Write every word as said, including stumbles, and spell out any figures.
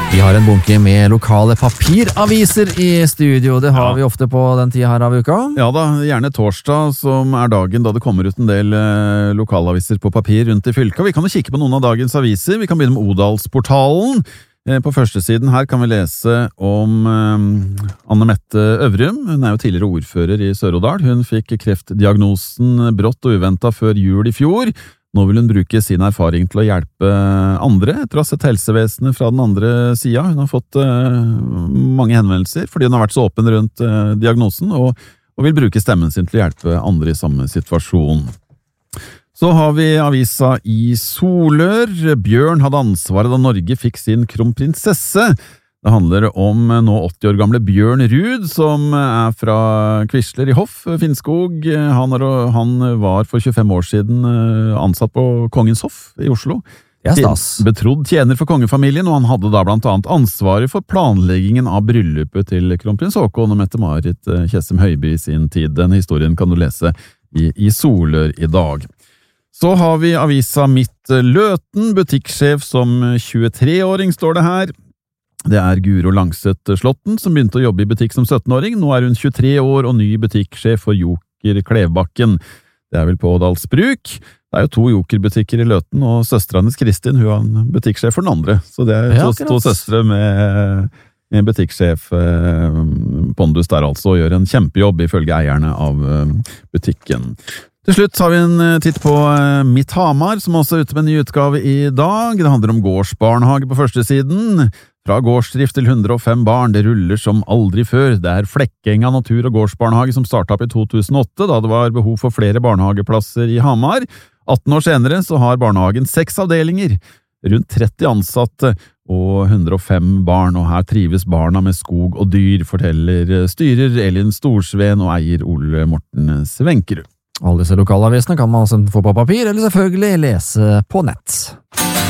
Vi har en bunke med lokale papiraviser i studio. Det har ja. vi ofte på den tida her av uka. Ja da, gjerne torsdag, som er dagen da det kommer ut en del eh, lokalaviser på papir rundt i fylka. Vi kan jo kikke på noen av dagens aviser. Vi kan begynne med Odalsportalen. Eh, på første siden her kan vi lese om eh, Anne Mette Øvrum. Hun er jo tidligere ordfører i Sør-Odal. Hun fikk kreftdiagnosen brått og uventet før jul i fjor. Nå vil hun bruke sin erfaring til å hjelpe andre, etter å ha sett helsevesenet fra den andre siden. Hun har fått uh, mange henvendelser, fordi hun har vært så åpen rundt uh, diagnosen, og, og vil bruke stemmen sin til å hjelpe andre i samme situasjon. Så har vi avisa i Solør. Bjørn hadde ansvaret da Norge fikk sin kronprinsesse. Det handler om nå åtti år gamle Bjørn Rud, som er fra Quisler i Hoff, Finnskog. Han, er, han var for tjuefem år siden ansatt på Kongens Hoff i Oslo. Det er stas. Betrodd tjener for kongefamilien, og han hadde da blant annet ansvaret for planleggingen av bryllupet til kronprins Haakon og Mette-Marit Tjessem Høiby i sin tid. Den historien kan du lese i, i Solør i dag. Så har vi avisa Midt Løten, butikksjef som tjuetre-åring, står det her. Det er Guro Langseth Slåtten som begynte å jobbe i butikk som sytten-åring. Nå er hun tjuetre år og ny butikksjef for Joker Klevbakken. Det er vel på Ådalsbruk. Det er jo to Joker-butikker i Løten, og søsteren hennes Kristin, hun er en butikksjef for den andre. Så det er to, ja, to søstre med en butikksjef eh, pondus der altså, og gjør en kjempejobb ifølge eierne av eh, butikken. Til slutt har vi en titt på Mitt Hamar, som også er ute med en ny utgave i dag. Det handler om gårdsbarnehage på første siden. Fra gårdsdrift til hundre og fem barn, det ruller som aldri før. Det er Flekkenga natur- og gårdsbarnehage som startet opp i to tusen og åtte, da det var behov for flere barnehageplasser i Hamar. atten år senere så har barnehagen seks avdelinger, rundt tretti ansatte og hundre og fem barn, og her trives barna med skog og dyr, forteller styrer Elin Storsveen og eier Ole Morten Svenkerud. Alle disse lokalavisene kan man få på papir, eller selvfølgelig lese på nett.